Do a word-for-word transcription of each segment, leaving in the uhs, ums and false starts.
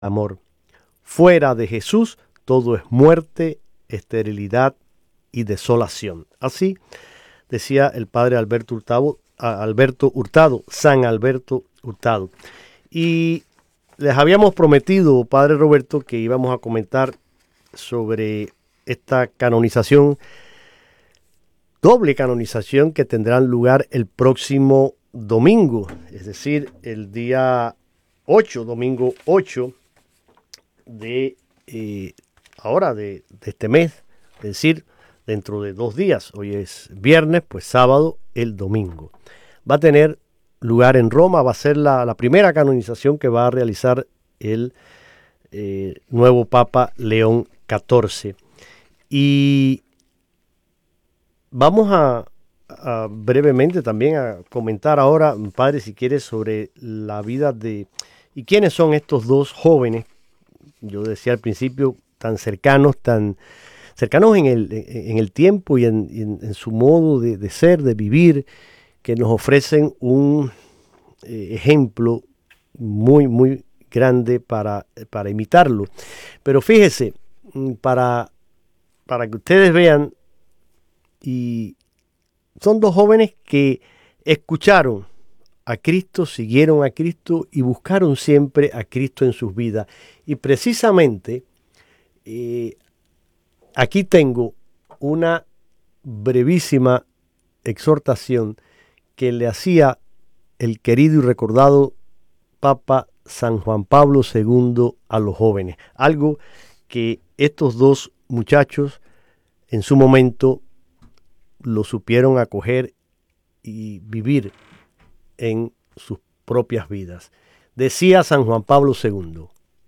amor. Fuera de Jesús todo es muerte, esterilidad y desolación. Así decía el padre Alberto Hurtado, Alberto Hurtado, San Alberto Hurtado. Y les habíamos prometido, padre Roberto, que íbamos a comentar sobre esta canonización, doble canonización que tendrá lugar el próximo domingo, es decir, el día ocho, domingo ocho de eh, ahora de, de este mes, es decir, dentro de dos días. Hoy es viernes, pues sábado, el domingo. Va a tener lugar en Roma, va a ser la, la primera canonización que va a realizar el eh, nuevo Papa León catorce. Y vamos a, a brevemente también a comentar ahora, padre, si quieres, sobre la vida de... ¿Y quiénes son estos dos jóvenes? Yo decía al principio, tan cercanos, tan cercanos en el, en el tiempo y en, en, en su modo de, de ser, de vivir, que nos ofrecen un eh, ejemplo muy, muy grande para, para imitarlo. Pero fíjese, para, para que ustedes vean, y son dos jóvenes que escucharon a Cristo, siguieron a Cristo y buscaron siempre a Cristo en sus vidas. Y precisamente eh, aquí tengo una brevísima exhortación que le hacía el querido y recordado Papa San Juan Pablo segundo a los jóvenes. Algo que estos dos muchachos en su momento lo supieron acoger y vivir en sus propias vidas. Decía San Juan Pablo segundo.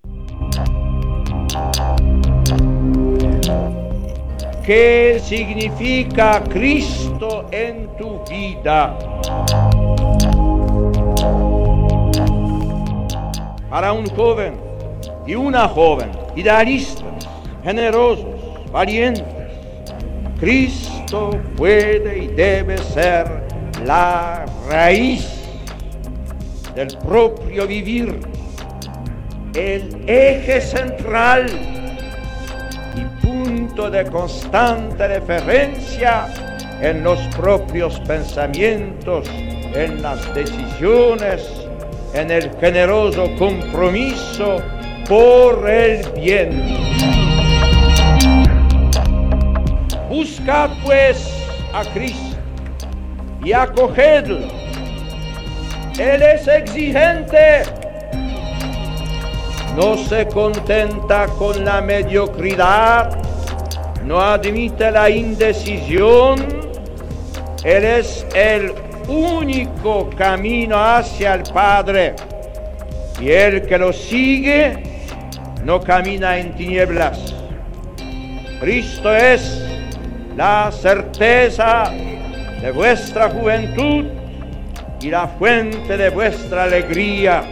¿Qué significa Cristo en tu vida? Para un joven y una joven, idealistas, generosos, valientes, Cristo puede y debe ser la raíz del propio vivir, el eje central y punto de constante referencia en los propios pensamientos, en las decisiones, en el generoso compromiso por el bien. Buscad pues a Cristo y acogedlo. Él es exigente, no se contenta con la mediocridad, no admite la indecisión. Él es el único camino hacia el Padre, y el que lo sigue no camina en tinieblas. Cristo es la certeza de vuestra juventud y la fuente de vuestra alegría.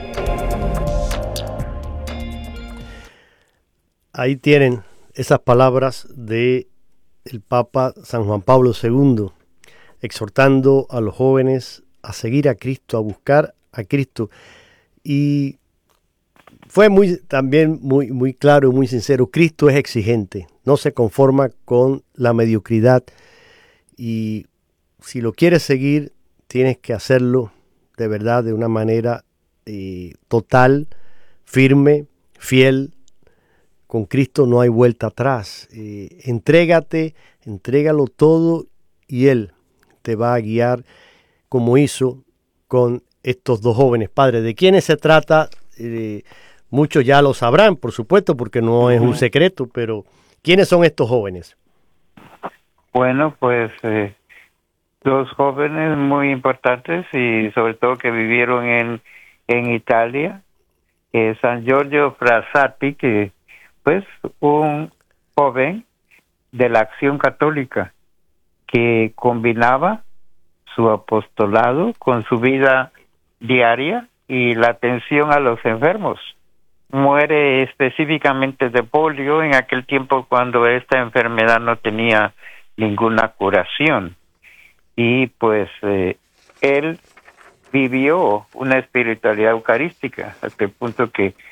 Ahí tienen esas palabras de el Papa San Juan Pablo segundo, exhortando a los jóvenes a seguir a Cristo, a buscar a Cristo. Y fue muy, también muy, muy claro y muy sincero. Cristo es exigente, no se conforma con la mediocridad. Y si lo quieres seguir, tienes que hacerlo de verdad, de una manera eh, total, firme, fiel. Con Cristo no hay vuelta atrás. Eh, entrégate, entrégalo todo y Él te va a guiar como hizo con estos dos jóvenes. Padre, ¿de quiénes se trata? Eh, muchos ya lo sabrán, por supuesto, porque no es un secreto, pero ¿quiénes son estos jóvenes? Bueno, pues eh, dos jóvenes muy importantes y sobre todo que vivieron en, en Italia. Eh, San Giorgio Frassati, que pues un joven de la Acción Católica que combinaba su apostolado con su vida diaria y la atención a los enfermos. Muere específicamente de polio en aquel tiempo cuando esta enfermedad no tenía ninguna curación. Y pues eh, él vivió una espiritualidad eucarística hasta el punto que